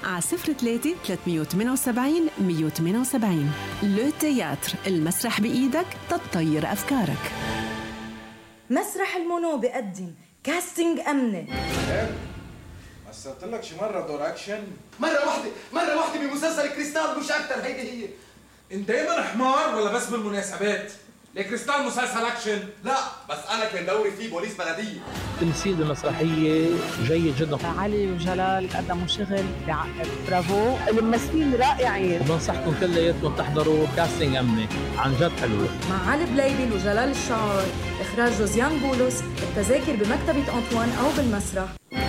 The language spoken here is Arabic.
على 03 378 178. لو تياتر، المسرح بإيدك تطير أفكارك. مسرح المونو بقدم كاستنج أمني. مثلت لك شي مرة دور أكشن؟ مرة واحدة بمسلسل كريستال مش أكتر. هيدي هي. أنت دايما حمار ولا بس بالمناسبات؟ لكريستال مسلسل أكشن؟ لا بس أنا كان دوري فيه بوليس بلدية. تمثيل المسرحية جيد جدا. علي وجلال قدموا شغل بعقد. برافو، الممثلين رائعين. وبنصحكم كلياتكم تحضروا كاستنج أمني، عن جد حلوة. مع علي بليبل وجلال الشعار، إخراج جوزيان بولس. التذاكر بمكتبة أنطوان أو بالمسرح.